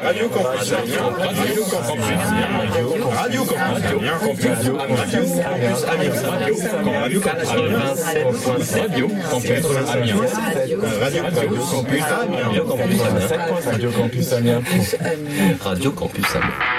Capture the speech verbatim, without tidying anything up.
Radio Campus Amiens, Radio Campus Amiens, Radio Campus Amiens, Radio Campus Amiens, Radio Campus Amiens, Radio Campus Amiens, Radio Campus Amiens, Radio Campus Amiens, Radio Campus Amiens, Radio Campus Amiens.